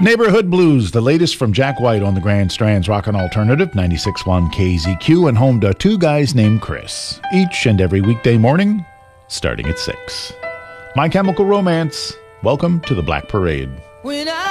Neighborhood Blues, the latest from Jack White on the Grand Strand's Rockin' Alternative, 96.1 KZQ, and home to two guys named Chris, each and every weekday morning, starting at 6. My Chemical Romance, welcome to the Black Parade.